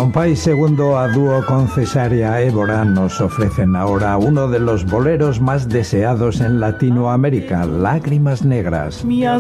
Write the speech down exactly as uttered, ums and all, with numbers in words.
Compay segundo a dúo con Cesárea Évora nos ofrecen ahora uno de los boleros más deseados en Latinoamérica, Lágrimas Negras.